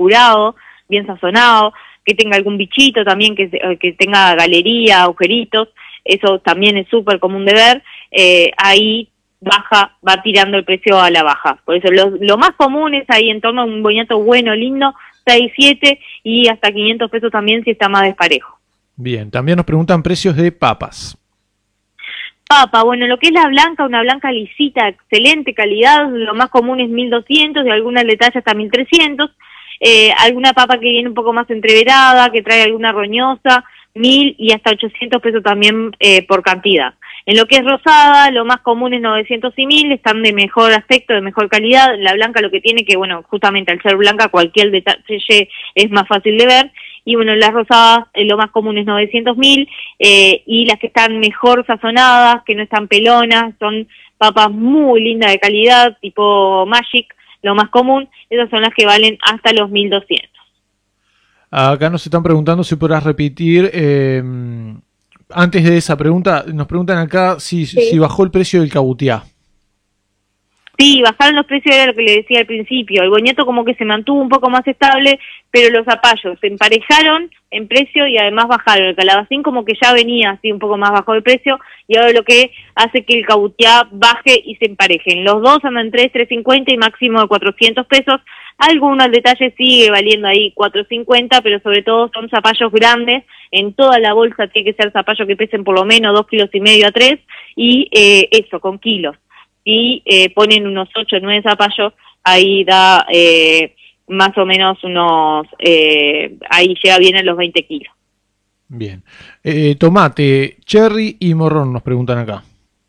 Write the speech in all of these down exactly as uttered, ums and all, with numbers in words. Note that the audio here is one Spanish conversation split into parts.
curado, bien sazonado, que tenga algún bichito también, que, que tenga galería, agujeritos, eso también es súper común de ver, eh, ahí baja, va tirando el precio a la baja. Por eso lo, lo más común es ahí en torno a un boniato bueno, lindo, seis, siete y hasta quinientos pesos también si está más desparejo. Bien, también nos preguntan precios de papas. Papa, bueno, lo que es la blanca, una blanca lisita, excelente calidad, lo más común es mil doscientos y algunas le talla hasta mil trescientos. Eh, alguna papa que viene un poco más entreverada, que trae alguna roñosa, mil y hasta ochocientos pesos también eh, por cantidad. En lo que es rosada, lo más común es novecientos y mil, están de mejor aspecto, de mejor calidad. La blanca lo que tiene que, bueno, justamente al ser blanca cualquier detalle es más fácil de ver. Y bueno, las rosadas, eh, lo más común es novecientos mil, eh, y las que están mejor sazonadas, que no están pelonas, son papas muy lindas de calidad, tipo Magic, lo más común, esas son las que valen hasta los mil doscientos. Acá nos están preguntando si podrás repetir, eh, antes de esa pregunta, nos preguntan acá si, sí. si bajó el precio del cabutiá. Sí, bajaron los precios, era lo que le decía al principio. El boñato como que se mantuvo un poco más estable, pero los zapallos se emparejaron en precio y además bajaron. El calabacín como que ya venía así un poco más bajo de precio y ahora lo que hace que el cabutiá baje y se emparejen. Los dos andan en tres, tres cincuenta y máximo de cuatrocientos pesos. Algunos detalles sigue valiendo ahí cuatro cincuenta, pero sobre todo son zapallos grandes. En toda la bolsa tiene que ser zapallos que pesen por lo menos dos kilos y medio a tres y eh, eso, con kilos. Y eh, ponen unos ocho o nueve zapallos, ahí da eh, más o menos unos, eh, ahí llega bien a los veinte kilos. Bien. Eh, tomate, cherry y morrón nos preguntan acá.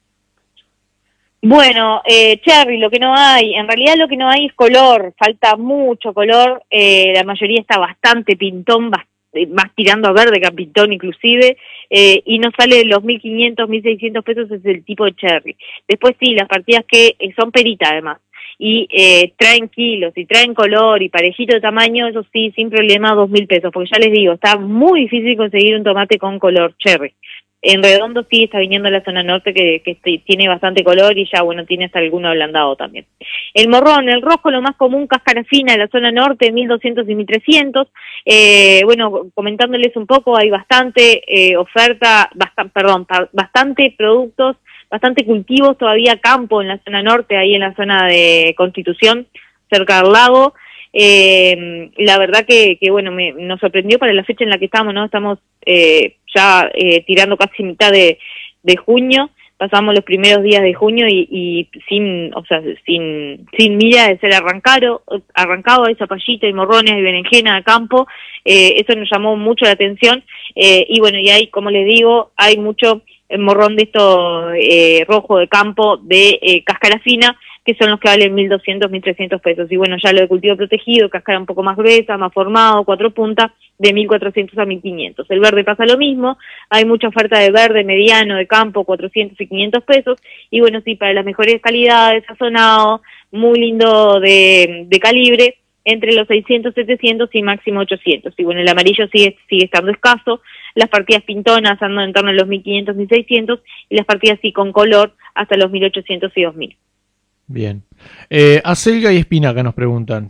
Bueno, eh, cherry, lo que no hay, en realidad lo que no hay es color, falta mucho color, eh, la mayoría está bastante pintón, bastante, más tirando a verde que a pintón inclusive, eh, y no sale los mil quinientos, mil seiscientos pesos, es el tipo de cherry. Después sí, las partidas que eh, son perita además, y eh, traen kilos, y traen color, y parejito de tamaño, eso sí, sin problema, dos mil pesos, porque ya les digo, está muy difícil conseguir un tomate con color cherry. En Redondo sí está viniendo la zona norte que, que tiene bastante color y ya, bueno, tiene hasta alguno ablandado también. El morrón, el rojo, lo más común, cáscara fina en la zona norte, mil doscientos y mil trescientos. Eh, bueno, comentándoles un poco, hay bastante eh, oferta, bast perdón, bastante productos, bastante cultivos, todavía campo en la zona norte, ahí en la zona de Constitución, cerca del lago. Eh, la verdad que, que bueno, me, nos sorprendió para la fecha en la que estamos, ¿no? Estamos eh, ya eh, tirando casi mitad de, de junio, pasamos los primeros días de junio y, y sin, o sea, sin, sin mira de ser arrancado, arrancado hay zapallito, hay morrones, hay berenjena de campo, eh, eso nos llamó mucho la atención, eh, y bueno, y hay, como les digo, hay mucho morrón de esto eh, rojo de campo, de eh, cáscara fina, que son los que valen mil doscientos, mil trescientos pesos. Y bueno, ya lo de cultivo protegido, cáscara un poco más gruesa, más formado, cuatro puntas, de mil cuatrocientos a mil quinientos. El verde pasa lo mismo, hay mucha oferta de verde mediano, de campo, cuatrocientos y quinientos pesos. Y bueno, sí, para las mejores calidades, sazonado, muy lindo de, de calibre, entre los seiscientos, setecientos y máximo ochocientos. Y bueno, el amarillo sigue, sigue estando escaso, las partidas pintonas andan en torno a los mil quinientos, mil seiscientos, y las partidas sí con color hasta los mil ochocientos y dos mil. Bien. Eh, acelga y espinaca nos preguntan.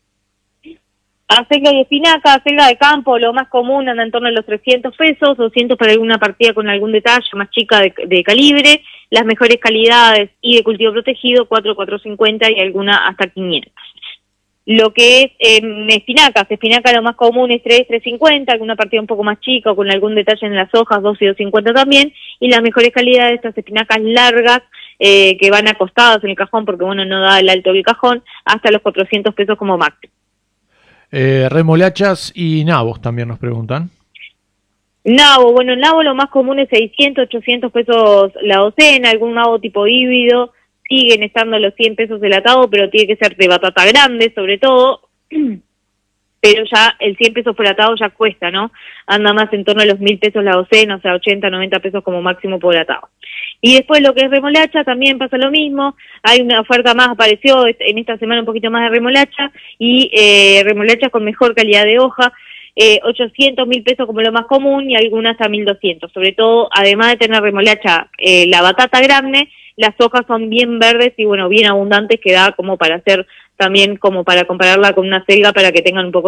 Acelga y espinaca, acelga de campo, lo más común anda en torno a los trescientos pesos, doscientos para alguna partida con algún detalle más chica de, de calibre, las mejores calidades y de cultivo protegido, cuatro, cuatro cincuenta y alguna hasta quinientos. Lo que es eh, espinacas, espinaca lo más común es tres, tres cincuenta, alguna partida un poco más chica o con algún detalle en las hojas, dos y dos cincuenta también, y las mejores calidades, estas espinacas largas, eh, que van acostadas en el cajón porque bueno, no da el alto del cajón, hasta los cuatrocientos pesos como máximo. Eh, remolachas y nabos también nos preguntan. Nabo, bueno, el nabo lo más común es seiscientos, ochocientos pesos la docena, algún nabo tipo híbrido, siguen estando los cien pesos el atado, pero tiene que ser de batata grande sobre todo, pero ya el cien pesos por atado ya cuesta, ¿no? Anda más en torno a los mil pesos la docena, o sea, ochenta, noventa pesos como máximo por atado. Y después lo que es remolacha también pasa lo mismo, hay una oferta más, apareció en esta semana un poquito más de remolacha, y eh, remolacha con mejor calidad de hoja, eh, ochocientos, mil pesos como lo más común, y algunas a mil doscientos, sobre todo, además de tener remolacha, eh, la batata grande, las hojas son bien verdes y bueno, bien abundantes, que da como para hacer también, como para compararla con una selga para que tengan un poco